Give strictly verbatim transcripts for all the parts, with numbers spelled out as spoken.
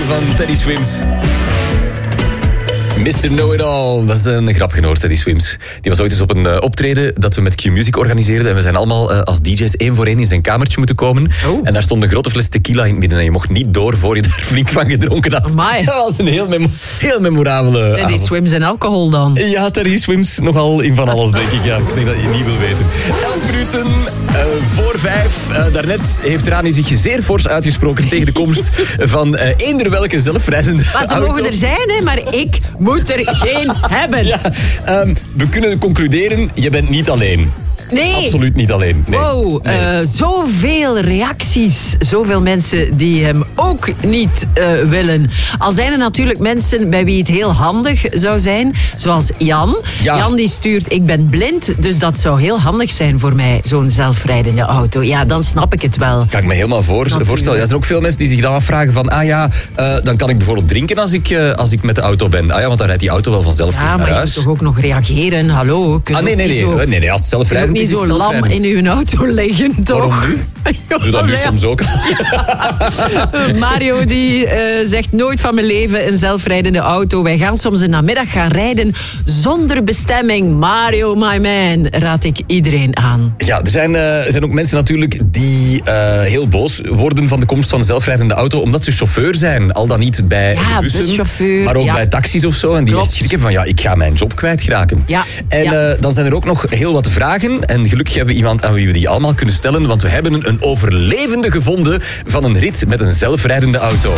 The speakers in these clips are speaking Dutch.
van Teddy Swims. mister Know-It-All, dat is een grapje hoor, Teddy Swims. Die was ooit eens op een uh, optreden dat we met Q-Music organiseerden. En we zijn allemaal uh, als D J's één voor één in zijn kamertje moeten komen. Oh. En daar stond een grote fles tequila in het midden. En je mocht niet door voor je daar flink van gedronken had. Amai. Dat was een heel, memo- heel memorabele Teddy avond. Swims en alcohol dan. Ja, Teddy Swims nogal in van alles, denk ik. Ja, ik denk dat je het niet wil weten. Elf minuten uh, voor vijf. Uh, daarnet heeft Rani zich zeer fors uitgesproken tegen de komst van uh, eender welke zelfrijdende maar ze auto. mogen er zijn, hè, maar ik moet er geen hebben. Ja, um, we kunnen concluderen, je bent niet alleen. Nee. Absoluut niet alleen. Nee. Wow, nee. Uh, zoveel reacties. Zoveel mensen die hem ook niet uh, willen. Al zijn er natuurlijk mensen bij wie het heel handig zou zijn. Zoals Jan. Ja. Jan die stuurt, ik ben blind, dus dat zou heel handig zijn voor mij, zo'n zelfrijdende auto. Ja, dan snap ik het wel. Kan ik me helemaal voor, voorstellen. Ja, er zijn ook veel mensen die zich dan afvragen van, ah ja, uh, dan kan ik bijvoorbeeld drinken als ik, uh, als ik met de auto ben. Ah ja, want dan rijdt die auto wel vanzelf ja, terug naar maar huis. je moet toch ook nog reageren? Hallo? Ah, nee, nee, nee. Zo... nee, nee als het zelfrijdend niet zo lam in uw auto liggen, toch? Waarom nu? Doe dat nu soms ook. Mario die uh, zegt nooit van mijn leven een zelfrijdende auto. Wij gaan soms een namiddag gaan rijden zonder bestemming. Mario, my man, raad ik iedereen aan. Ja, er zijn, uh, er zijn ook mensen natuurlijk die uh, heel boos worden van de komst van een zelfrijdende auto, omdat ze chauffeur zijn. Al dan niet bij ja, de bussen, buschauffeur, maar ook ja. bij taxis of zo. En die echt schrik hebben van, ja, ik ga mijn job kwijtraken. Ja, en ja. Uh, dan zijn er ook nog heel wat vragen. En gelukkig hebben we iemand aan wie we die allemaal kunnen stellen, want we hebben een overlevende gevonden van een rit met een zelfrijdende auto.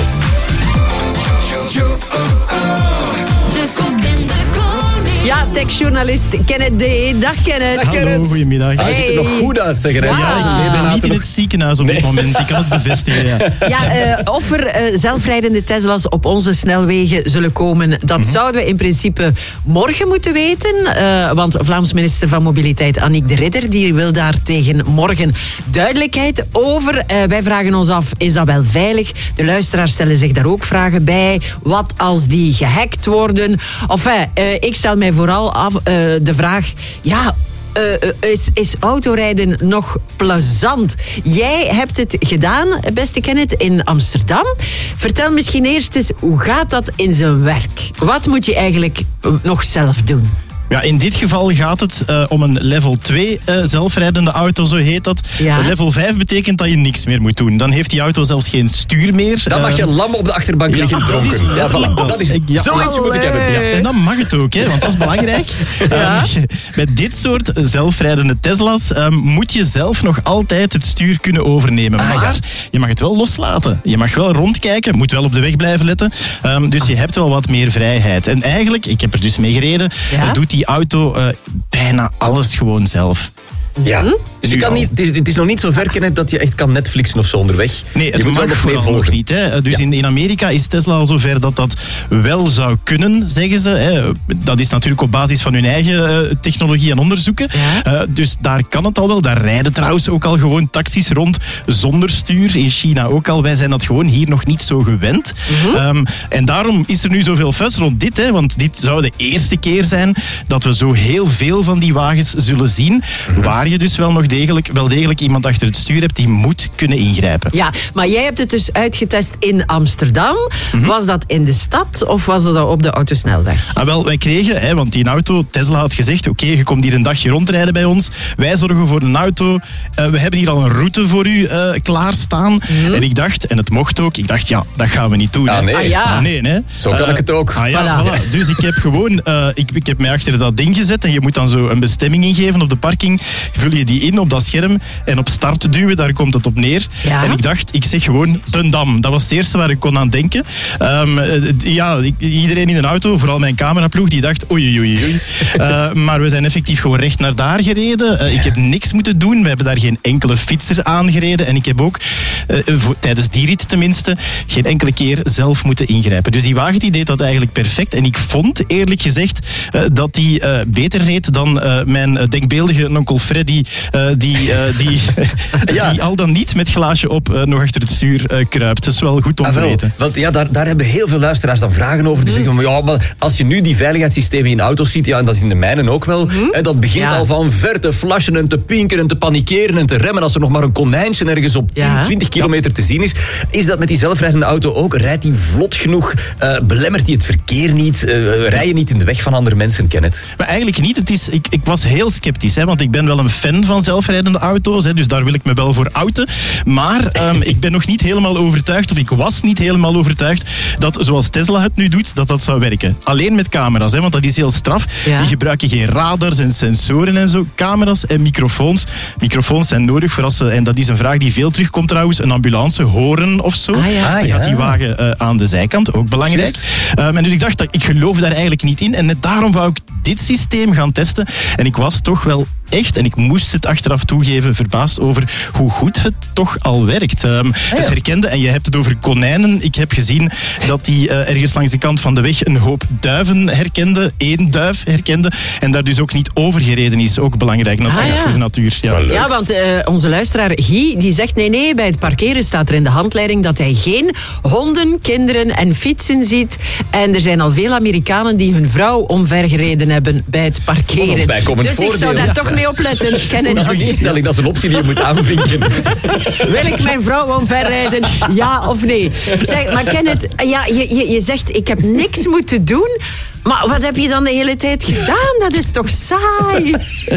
Ja, techjournalist Kenneth D. Dag Kenneth. Dag Kenneth. Hallo, goedemiddag. Hij ziet er nog goed uit, zeggen. Wow. Ja, Ik ben niet in het ziekenhuis op dit moment, ik kan het bevestigen. Ja, ja uh, of er uh, zelfrijdende Tesla's op onze snelwegen zullen komen, dat mm-hmm. zouden we in principe morgen moeten weten. Uh, want Vlaams minister van Mobiliteit Annick de Ridder die wil daar tegen morgen duidelijkheid over. Uh, wij vragen ons af, is dat wel veilig? De luisteraars stellen zich daar ook vragen bij. Wat als die gehackt worden? Enfin, uh, ik stel mij vooral af uh, de vraag, ja, uh, is, is autorijden nog plezant? Jij hebt het gedaan, beste Kenneth, in Amsterdam. Vertel misschien eerst eens, hoe gaat dat in zijn werk? Wat moet je eigenlijk nog zelf doen? Ja, in dit geval gaat het uh, om een level twee uh, zelfrijdende auto, zo heet dat. Ja. Uh, level vijf betekent dat je niks meer moet doen. Dan heeft die auto zelfs geen stuur meer. Dan mag je lam op de achterbank liggen ja, dronken. dat is, Ja, voilà. dat, dat is ja, zoiets moet ik hebben. Ja, en dan mag het ook, hè, want dat is belangrijk. Ja. Um, met dit soort zelfrijdende Tesla's um, moet je zelf nog altijd het stuur kunnen overnemen. Ah, maar ja. je mag het wel loslaten. Je mag wel rondkijken, moet wel op de weg blijven letten. Um, dus je hebt wel wat meer vrijheid. En eigenlijk, ik heb er dus mee gereden, Ja? uh, doet die auto uh, bijna alles gewoon zelf. Ja, dus je kan niet, het, is, het is nog niet zo ver, Kenneth, dat je echt kan Netflixen of zo onderweg. Nee, het je moet mag wel nog meer vooral nog volgen. niet. Hè. Dus Ja. in, in Amerika is Tesla al zover dat dat wel zou kunnen, zeggen ze. Hè. Dat is natuurlijk op basis van hun eigen uh, technologie en onderzoeken. Ja. Uh, dus daar kan het al wel. Daar rijden trouwens ook al gewoon taxis rond zonder stuur. In China ook al. Wij zijn dat gewoon hier nog niet zo gewend. Mm-hmm. Um, en daarom is er nu zoveel fuss rond dit. Hè, want dit zou de eerste keer zijn dat we zo heel veel van die wagens zullen zien. Mm-hmm. Waar je dus wel nog degelijk, wel degelijk iemand achter het stuur hebt die moet kunnen ingrijpen. Ja, maar jij hebt het dus uitgetest in Amsterdam. Mm-hmm. Was dat in de stad of was dat op de autosnelweg? Ah, wel, wij kregen, hè, want die auto, Tesla had gezegd, oké, okay, je komt hier een dagje rondrijden bij ons. Wij zorgen voor een auto. Uh, we hebben hier al een route voor u uh, klaarstaan. Mm-hmm. En ik dacht, en het mocht ook, ik dacht, ja, dat gaan we niet doen. Ah, hè. nee. Ah, ja. Ah, nee, hè. Zo kan uh, ik het ook. Ah, ja, Voilà. voilà. Dus ik heb gewoon, uh, ik, ik heb mij achter dat ding gezet en je moet dan zo een bestemming ingeven op de parking. Vul je die in op dat scherm en op start duwen, daar komt het op neer. Ja? En ik dacht, ik zeg gewoon Den Dam. Dat was het eerste waar ik kon aan denken. Um, ja, ik, iedereen in een auto, vooral mijn cameraploeg, die dacht oei oei oei. Uh, maar we zijn effectief gewoon recht naar daar gereden. Uh, ik heb niks moeten doen. We hebben daar geen enkele fietser aangereden. En ik heb ook, uh, voor, tijdens die rit tenminste, geen enkele keer zelf moeten ingrijpen. Dus die wagen die deed dat eigenlijk perfect. En ik vond, eerlijk gezegd, uh, dat die uh, beter reed dan uh, mijn denkbeeldige onkel Fred hè, die, uh, die, uh, die, ja. die al dan niet met glaasje op uh, nog achter het stuur uh, kruipt. Dat is wel goed om ah, te wel. weten. Want ja, daar, daar hebben heel veel luisteraars dan vragen over. Die zeggen, ja, maar als je nu die veiligheidssystemen in auto's ziet, ja, en dat is in de mijnen ook wel, mm-hmm. en dat begint ja. al van ver te flashen en te pinkeren en te panikeren en te remmen als er nog maar een konijntje ergens op tien, ja. twintig kilometer te zien is. Is dat met die zelfrijdende auto ook? Rijdt die vlot genoeg? Uh, belemmert die het verkeer niet? Uh, rij je niet in de weg van andere mensen, Kenneth? Maar eigenlijk niet. Het is, ik, ik was heel sceptisch, hè, want ik ben wel een fan van zelfrijdende auto's, hè, dus daar wil ik me wel voor outen. Maar um, ik ben nog niet helemaal overtuigd, of ik was niet helemaal overtuigd, dat zoals Tesla het nu doet, dat dat zou werken. Alleen met camera's, hè, want dat is heel straf. Ja. Die gebruiken geen radars en sensoren en zo. Camera's en microfoons. Microfoons zijn nodig voor als ze, en dat is een vraag die veel terugkomt trouwens, een ambulance horen of zo. Ah, ja. Dan gaat die wagen uh, aan de zijkant, ook belangrijk. Um, en dus ik dacht, dat ik geloof daar eigenlijk niet in. En net daarom wou ik dit systeem gaan testen. En ik was toch wel echt, en ik moest het achteraf toegeven, verbaasd over hoe goed het toch al werkt. Um, ah, ja. Het herkende, en je hebt het over konijnen. Ik heb gezien dat die uh, ergens langs de kant van de weg een hoop duiven herkende, één duif herkende, en daar dus ook niet overgereden is. Ook belangrijk natuurlijk ah, ja. voor de natuur. Ja, ja want uh, onze luisteraar Guy, die zegt nee, nee, bij het parkeren staat er in de handleiding dat hij geen honden, kinderen en fietsen ziet. En er zijn al veel Amerikanen die hun vrouw omvergereden hebben bij het parkeren. Dus voordeel. Ik zou daar toch mee opletten. Ken dat is een instelling, dat is een optie die je moet aanvinken. Wil ik mijn vrouw omverrijden? Ja of nee? Zeg, maar Kenneth, ja, je, je, je zegt ik heb niks moeten doen. Maar wat heb je dan de hele tijd gedaan? Dat is toch saai?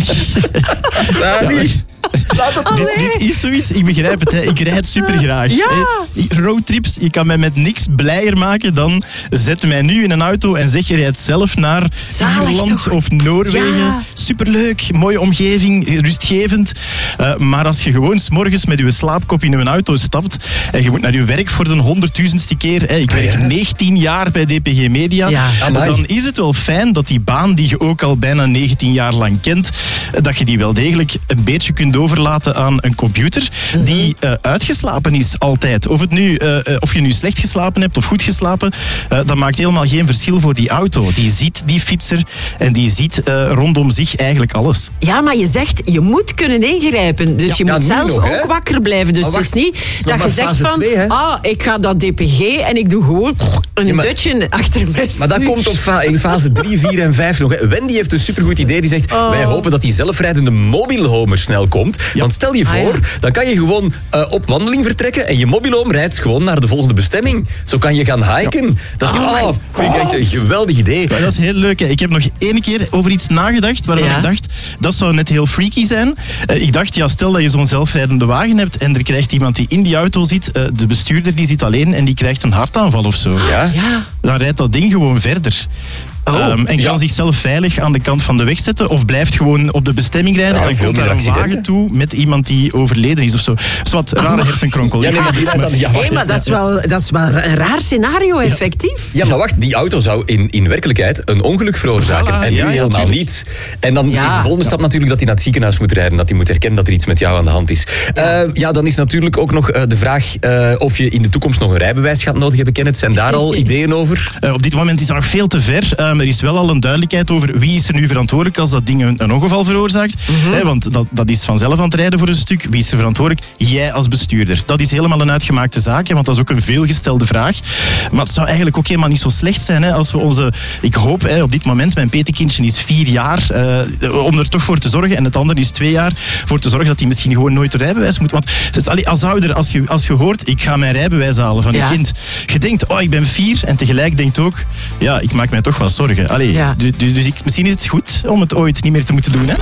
dit, dit is zoiets, ik begrijp het, hè. Ik rijd supergraag. Ja. Roadtrips, je kan mij met niks blijer maken dan zet mij nu in een auto en zeg je rijdt zelf naar Ierland of Noorwegen. Ja. Superleuk, mooie omgeving, rustgevend. Uh, maar als je gewoon 's morgens met je slaapkop in een auto stapt en je moet naar je werk voor de honderdduizendste keer. Hè. Ik werk ja. negentien jaar bij D P G Media. Ja. Dan is het wel fijn dat die baan die je ook al bijna negentien jaar lang kent, dat je die wel degelijk een beetje kunt overlaten aan een computer die uh, uitgeslapen is altijd. Of, het nu, uh, of je nu slecht geslapen hebt of goed geslapen, uh, dat maakt helemaal geen verschil voor die auto. Die ziet die fietser en die ziet uh, rondom zich eigenlijk alles. Ja, maar je zegt, je moet kunnen ingrijpen. Dus ja, je ja, moet zelf nog, ook hè? wakker blijven. Dus het is niet dat je zegt van, twee, ah, ik ga dat D P G en ik doe gewoon een ja, maar, dutje achter mij. Maar dat komt op fa- in fase drie, vier en vijf nog. Hè. Wendy heeft een supergoed idee. Die zegt, oh. wij hopen dat die zelfrijdende mobielhomer snel komt. Ja. Want stel je voor, ah, ja. dan kan je gewoon uh, op wandeling vertrekken en je mobielhome rijdt gewoon naar de volgende bestemming. Zo kan je gaan hiken. Ja. Dat is, oh, oh, vind ik echt een geweldig idee. Ja, dat is heel leuk. Hè. Ik heb nog één keer over iets nagedacht waarvan ja. ik dacht, dat zou net heel freaky zijn. Uh, ik dacht, ja, stel dat je zo'n zelfrijdende wagen hebt en er krijgt iemand die in die auto zit, uh, de bestuurder die zit alleen en die krijgt een hartaanval of zo. Ja. Ja. Dan rijdt dat ding gewoon verder. Oh, um, en ja. kan zichzelf veilig aan de kant van de weg zetten of blijft gewoon op de bestemming rijden ja, en komt daar een wagen toe met iemand die overleden is of zo. Zwat, rare ah, hersenkronkel. Ja, nee, maar, dit, maar, ja, hey, maar dat, is wel, dat is wel een raar scenario, effectief. Ja, maar wacht, die auto zou in, in werkelijkheid een ongeluk veroorzaken voilà, en nu ja, helemaal ja, niet. En dan ja. is de volgende stap natuurlijk dat hij naar het ziekenhuis moet rijden, dat hij moet herkennen dat er iets met jou aan de hand is. Ja, uh, ja dan is natuurlijk ook nog uh, de vraag uh, of je in de toekomst nog een rijbewijs gaat nodig hebben, Kenneth. Zijn daar al ideeën over? Uh, op dit moment is dat nog veel te ver. Uh, er is wel al een duidelijkheid over wie is er nu verantwoordelijk als dat ding een, een ongeval veroorzaakt. Mm-hmm. He, want dat, dat is vanzelf aan het rijden voor een stuk. Wie is er verantwoordelijk? Jij als bestuurder. Dat is helemaal een uitgemaakte zaak, he, want dat is ook een veelgestelde vraag. Maar het zou eigenlijk ook helemaal niet zo slecht zijn he, als we onze... Ik hoop he, op dit moment, mijn petekindje is vier jaar, uh, om er toch voor te zorgen, en het andere is twee jaar, voor te zorgen dat hij misschien gewoon nooit een rijbewijs moet. Want dus, allee, als ouder, als je, als je hoort, ik ga mijn rijbewijs halen van ja. je kind. Je denkt, oh, ik ben vier, en tegelijk denkt ook, ja, ik maak mij toch wel zorgen. Allee, ja. Dus, dus, dus ik, misschien is het goed om het ooit niet meer te moeten doen, hè?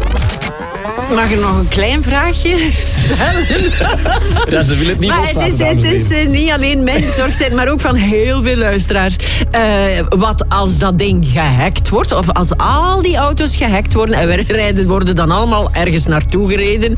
Mag ik nog een klein vraagje stellen? Ja, ze willen het niet maar het is, het is uh, niet alleen mijn zorgtijd, maar ook van heel veel luisteraars. Uh, wat als dat ding gehackt wordt, of als al die auto's gehackt worden en we rijden, worden dan allemaal ergens naartoe gereden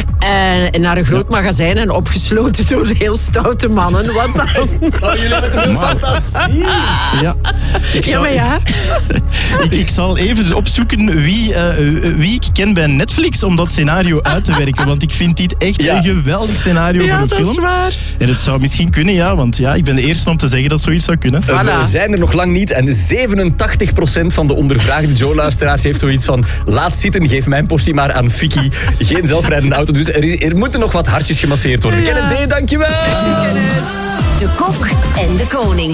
en naar een groot magazijn en opgesloten door heel stoute mannen. Wat dan? Oh, jullie hebben een fantasie. Ja, ik zal, ja, maar ja. ik, ik zal even opzoeken wie, uh, wie ik ken bij Netflix, omdat dat scenario uit te werken. Want ik vind dit echt Ja. een geweldig scenario Ja, voor een dat film. is waar. En het zou misschien kunnen, ja. Want ja, ik ben de eerste om te zeggen dat zoiets zou kunnen. Uh, Voilà. We zijn er nog lang niet. En zevenentachtig procent van de ondervraagde Joe-luisteraars heeft zoiets van... Laat zitten, geef mijn portie maar aan Vicky. Geen zelfrijdende auto. Dus er, is, er moeten nog wat hartjes gemasseerd worden. Ja. Kenneth D, dankjewel. De Kok en de Koning.